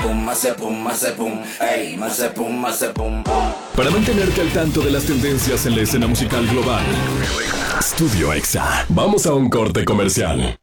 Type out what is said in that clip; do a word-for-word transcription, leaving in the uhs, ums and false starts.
pum, hace pum, hace pum, ey, hace pum, hace pum, pum. Para mantenerte al tanto de las tendencias en la escena musical global, Studio Exa. Vamos a un corte comercial.